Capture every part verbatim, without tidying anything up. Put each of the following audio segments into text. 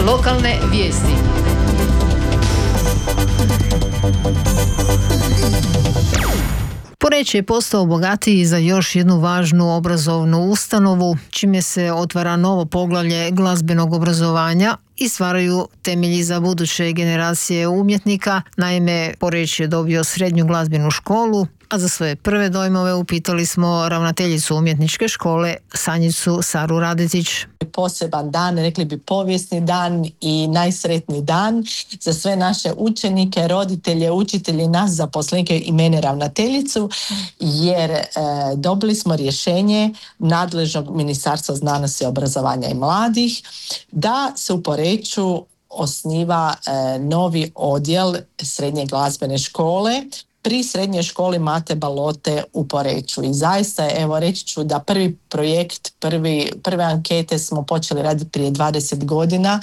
Lokalne vijesti. Poreč je postao bogatiji za još jednu važnu obrazovnu ustanovu, čime se otvara novo poglavlje glazbenog obrazovanja i stvaraju temelji za buduće generacije umjetnika. Naime, Poreč je dobio srednju glazbenu školu, a za svoje prve dojmove upitali smo ravnateljicu umjetničke škole Sanjicu Saru Radetić. Poseban dan, rekli bi povijesni dan i najsretniji dan za sve naše učenike, roditelje, učitelje, nas zaposlenike i mene ravnateljicu, jer e, dobili smo rješenje nadležnog Ministarstva znanosti, obrazovanja i mladih da se u Poreču osniva e, novi odjel srednje glazbene škole pri srednjoj školi Mate Balote u Poreču. I zaista, evo reći ću da prvi projekt, prvi, prve ankete smo počeli raditi prije dvadeset godina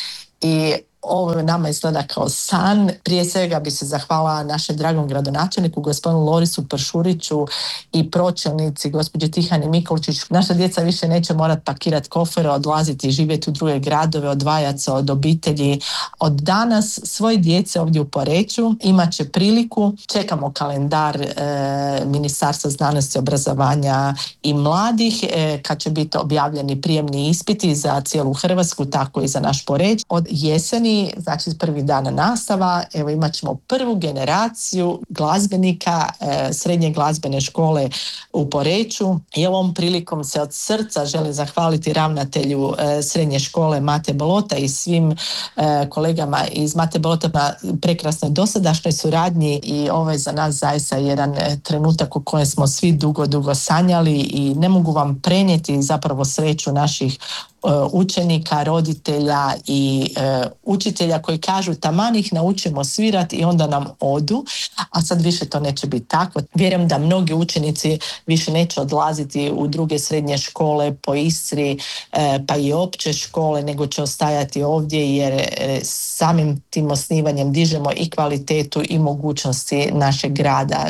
i ovo nama izgleda kao san. Prije svega bi se zahvala našem dragom gradonačelniku, gospodinu Lorisu Pršuriću i pročelnici, gospođi Tihani Mikolčić. Naša djeca više neće morati pakirati kofere, odlaziti i živjeti u druge gradove, odvajati se od obitelji. Od danas svoje djece ovdje u Poreču imat će priliku, čekamo kalendar e, Ministarstva znanosti, obrazovanja i mladih, e, kad će biti objavljeni prijemni ispiti za cijelu Hrvatsku, tako i za naš Poreč. Od jeseni, znači prvi dan nastava, evo imat ćemo prvu generaciju glazbenika e, srednje glazbene škole u Poreču i ovom prilikom se od srca želim zahvaliti ravnatelju e, srednje škole Mate Balota i svim e, kolegama iz Mate Balota na prekrasnoj dosadašnjoj suradnji i ovo je za nas zaista jedan e, trenutak u kojem smo svi dugo, dugo sanjali i ne mogu vam prenijeti zapravo sreću naših učenika, roditelja i e, učitelja koji kažu taman ih naučimo svirati i onda nam odu, a sad više to neće biti tako. Vjerujem da mnogi učenici više neće odlaziti u druge srednje škole po Istri, e, pa i opće škole, nego će ostajati ovdje jer e, samim tim osnivanjem dižemo i kvalitetu i mogućnosti našeg grada.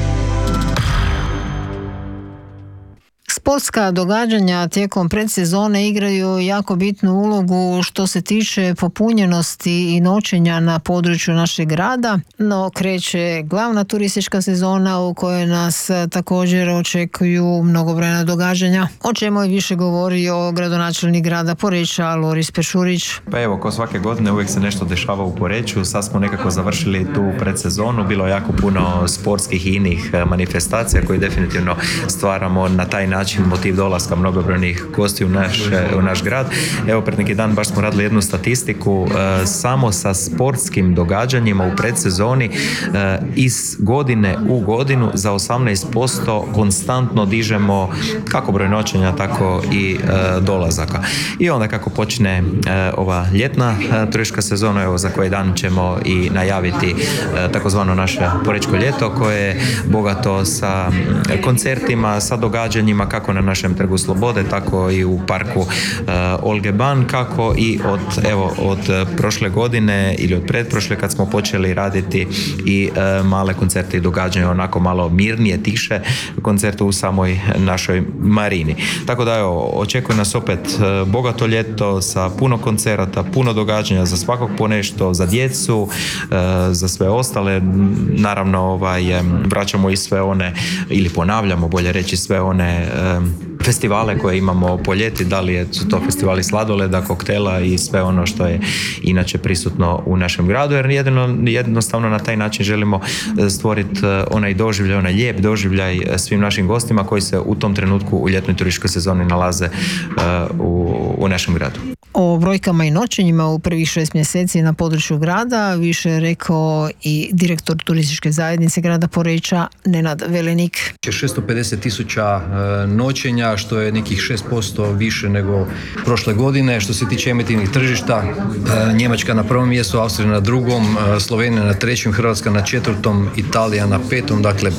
Sportska događanja tijekom predsezone igraju jako bitnu ulogu što se tiče popunjenosti i noćenja na području našeg grada, no kreće glavna turistička sezona u kojoj nas također očekuju mnogobrojna događanja. O čemu je više govorio gradonačelnik grada Poreča Loris Peršurić. Pa evo, kao svake godine uvijek se nešto dešava u Poreču. Sad smo nekako završili tu predsezonu, bilo je jako puno sportskih i inih manifestacija koje definitivno stvaramo na taj način motiv dolaska mnogobrojnih gostiju u naš, u naš grad. Evo, pred neki dan baš smo radili jednu statistiku e, samo sa sportskim događanjima u predsezoni e, iz godine u godinu za osamnaest posto konstantno dižemo kako broj noćenja, tako i e, dolazaka. I onda kako počne e, ova ljetna e, turistička sezona, evo za koji dan ćemo i najaviti e, takozvano naše porečko ljeto koje je bogato sa koncertima, sa događanjima kako na našem Trgu Slobode, tako i u parku uh, Olge Ban, kako i od, evo, od prošle godine ili od pretprošle kad smo počeli raditi i uh, male koncerte i događanja, onako malo mirnije, tiše koncerte u samoj našoj marini. Tako da evo, očekuje nas opet uh, bogato ljeto sa puno koncerata, puno događanja za svakog ponešto, za djecu, uh, za sve ostale. Naravno, ovaj, um, vraćamo i sve one, ili ponavljamo, bolje reći, sve one um, festivale koje imamo po ljeti, da li je, su to festivali sladoleda, koktela i sve ono što je inače prisutno u našem gradu, jer jedino, jednostavno na taj način želimo stvoriti onaj doživljaj, onaj lijep doživljaj svim našim gostima koji se u tom trenutku u ljetnoj turističkoj sezoni nalaze uh, u, u našem gradu. O brojkama i noćenjima u prvih šest mjeseci na području grada više je rekao i direktor turističke zajednice grada Poreča Nenad Velenik. šesto pedeset tisuća noćenja, što je nekih šest posto više nego prošle godine. Što se tiče emitivnih tržišta, Njemačka na prvom mjestu, Austrija na drugom, Slovenija na trećem, Hrvatska na četvrtom, Italija na petom. Dakle,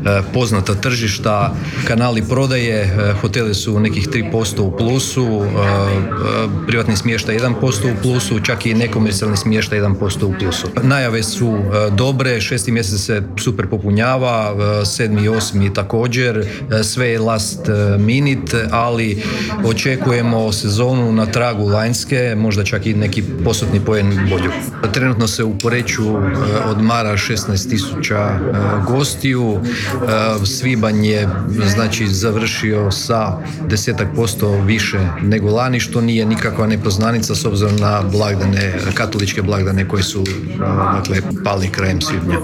poznata tržišta, kanali prodaje, hoteli su nekih tri posto u plusu, privatni smještaj jedan posto u plusu, čak i nekomercijalni smještaj jedan posto u plusu. Najave su dobre, šesti mjesec se super popunjava, sedmi i osmi također, sve je last minute, ali očekujemo sezonu na tragu lanjske, možda čak i neki postotni poen bolju. Trenutno se u Poreču odmara šesnaest tisuća gostiju, svibanj je znači završio sa desetak posto više nego lani, što nije nikakva nepoznanica s obzirom na blagdane, katoličke blagdane koji su dakle pali krajem svibnja.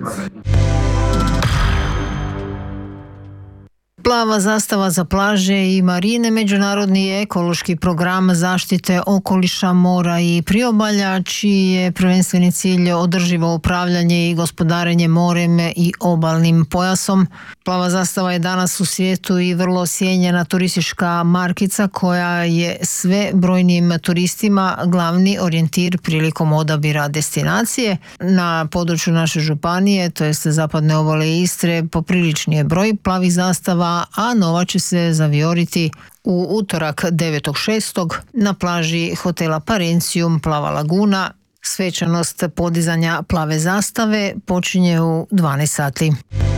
Plava zastava za plaže i marine, međunarodni ekološki program zaštite okoliša, mora i priobalja, čiji je prvenstveni cilj održivo upravljanje i gospodarenje morem i obalnim pojasom. Plava zastava je danas u svijetu i vrlo cijenjena turistička markica koja je sve brojnim turistima glavni orijentir prilikom odabira destinacije. Na području naše županije, to jest zapadne obale Istre, poprilični je broj plavih zastava, a nova će se zavijoriti u utorak devetog šestog na plaži hotela Parencium Plava Laguna. Svečanost podizanja plave zastave počinje u dvanaest sati.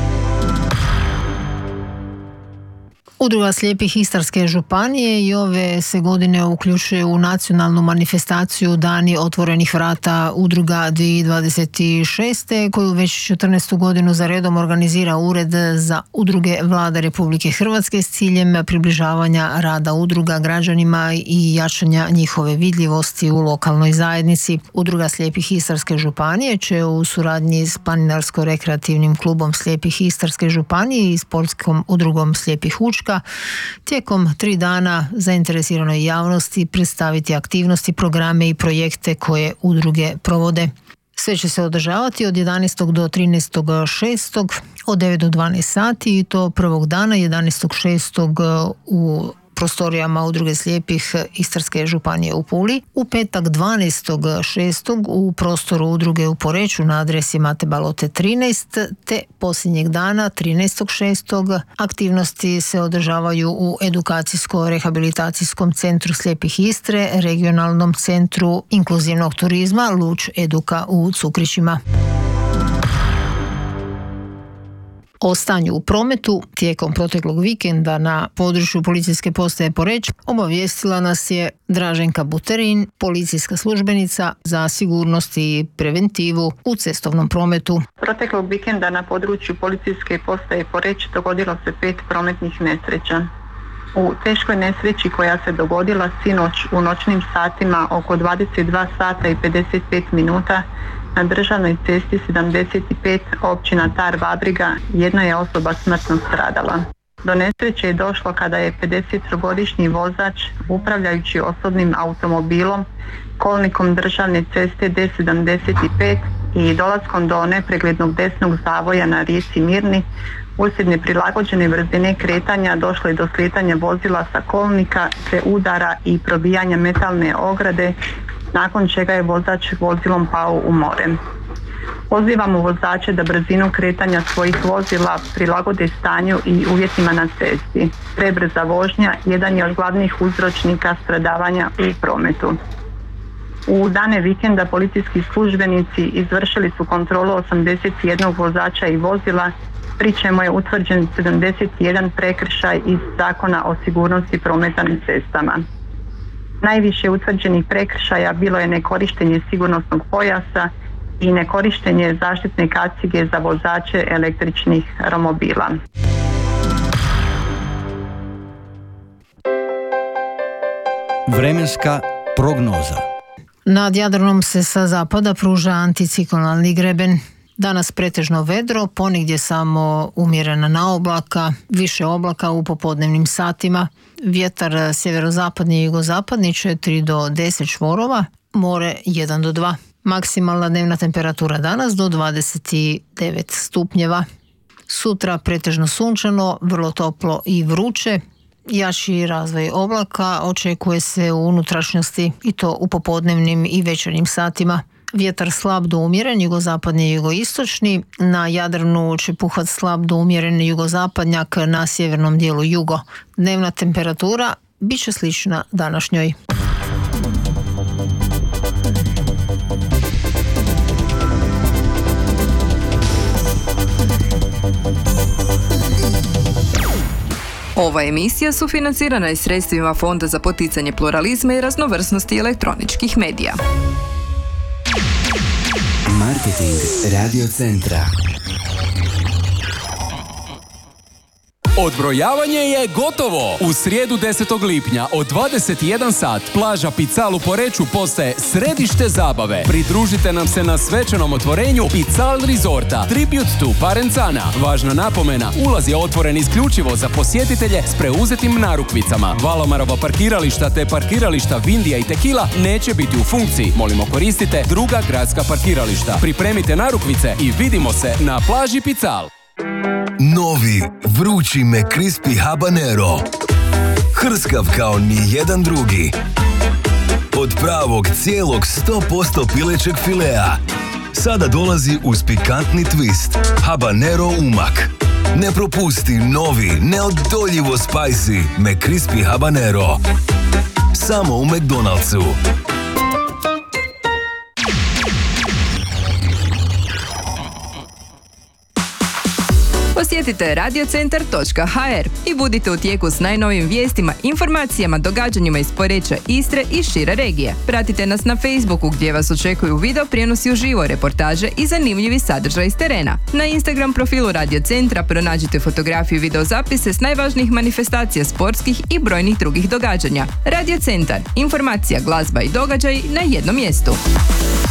Udruga slijepih Istarske županije i ove se godine uključuje u nacionalnu manifestaciju Dani otvorenih vrata udruga dvije tisuće dvadeset šeste koju već četrnaestu godinu za redom organizira Ured za udruge Vlade Republike Hrvatske s ciljem približavanja rada udruga građanima i jačanja njihove vidljivosti u lokalnoj zajednici. Udruga slijepih Istarske županije će u suradnji s Planinarsko-rekreativnim klubom slijepih Istarske županije i sportskom udrugom slijepih Učka tijekom tri dana zainteresiranoj javnosti predstaviti aktivnosti, programe i projekte koje udruge provode. Sve će se održavati od jedanaestog do trinaestog šestog od devet do dvanaest sati i to prvog dana jedanaestog šestog u prostorijama udruge slijepih Istarske županije u Puli, u petak dvanaestog šestog u prostoru udruge u Poreču na adresi Mate Balote trinaest, te posljednjeg dana trinaestog šestog aktivnosti se održavaju u edukacijsko-rehabilitacijskom centru slijepih Istre, regionalnom centru inkluzivnog turizma Luč Eduka u Cukrićima. O stanju u prometu tijekom proteklog vikenda na području policijske postaje Poreč obavijestila nas je Draženka Buterin, policijska službenica za sigurnost i preventivu u cestovnom prometu. Proteklog vikenda na području policijske postaje Poreč dogodilo se pet prometnih nesreća. U teškoj nesreći koja se dogodila sinoć u noćnim satima oko dvadeset dva sata i pedeset pet minuta na državnoj cesti sedamdeset pet općina Tar Vabriga jedna je osoba smrtno stradala. Do nesreće je došlo kada je pedesettrogodišnji vozač upravljajući osobnim automobilom kolnikom državne ceste D sedamdeset pet i dolaskom do nepreglednog desnog zavoja na rijeci Mirni uslijed neprilagođene brzine kretanja došlo je do slijetanja vozila sa kolnika te udara i probijanja metalne ograde, nakon čega je vozač vozilom pao u more. Pozivamo vozače da brzinu kretanja svojih vozila prilagode stanju i uvjetima na cesti. Prebrza vožnja jedan je od glavnih uzročnika stradavanja u prometu. U dane vikenda policijski službenici izvršili su kontrolu osamdeset jedan vozača i vozila, pri čemu je utvrđen sedamdeset jedan prekršaj iz Zakona o sigurnosti prometa na cestama. Najviše utvrđenih prekršaja bilo je nekorištenje sigurnosnog pojasa i nekorištenje zaštitne kacige za vozače električnih romobila. Vremenska prognoza. Nad Jadranom se sa zapada pruža anticiklonalni greben. Danas pretežno vedro, ponegdje samo umjerena naoblaka, više oblaka u popodnevnim satima. Vjetar sjeverozapadni i jugozapadni četiri do deset čvorova, more jedan do dva. Maksimalna dnevna temperatura danas do dvadeset devet stupnjeva. Sutra pretežno sunčano, vrlo toplo i vruće. Jači razvoj oblaka očekuje se u unutrašnjosti i to u popodnevnim i večernjim satima. Vjetar slab do umjeren, jugozapadni i jugoistočni. Na Jadranu će puhat slab do umjeren jugozapadnjak, na sjevernom dijelu jugo. Dnevna temperatura bit će slična današnjoj. Ova emisija sufinancirana je sredstvima Fonda za poticanje pluralizma i raznovrsnosti elektroničkih medija. Marketing Radio Centra. Odbrojavanje je gotovo! U srijedu desetog lipnja od dvadeset i jedan sat plaža Pical u Poreču postaje središte zabave. Pridružite nam se na svečanom otvorenju Pical Resorta Tribute to Parenzana. Važna napomena, ulaz je otvoren isključivo za posjetitelje s preuzetim narukvicama. Valomarova parkirališta te parkirališta Vindija i Tequila neće biti u funkciji. Molimo koristite druga gradska parkirališta. Pripremite narukvice i vidimo se na plaži Pical. Novi, vrući McCrispy Habanero. Hrskav kao ni jedan drugi. Od pravog cijelog sto posto pilećeg filea. Sada dolazi uz pikantni twist. Habanero umak. Ne propusti novi, neodoljivo spicy McCrispy Habanero. Samo u McDonald'su. Posjetite radiocentar točka ha er i budite u tijeku s najnovim vijestima, informacijama, događanjima iz Poreča, Istre i šire regije. Pratite nas na Facebooku gdje vas očekuju video prijenosi uživo, reportaže i zanimljivi sadržaj iz terena. Na Instagram profilu Radiocentra pronađite fotografiju i videozapise s najvažnijih manifestacija sportskih i brojnih drugih događanja. Radiocentar, informacija, glazba i događaj na jednom mjestu.